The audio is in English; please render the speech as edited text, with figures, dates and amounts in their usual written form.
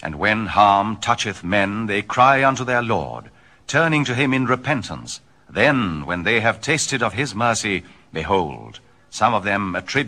And when harm toucheth men, they cry unto their Lord, turning to him in repentance. Then, when they have tasted of his mercy, behold, some of them attribute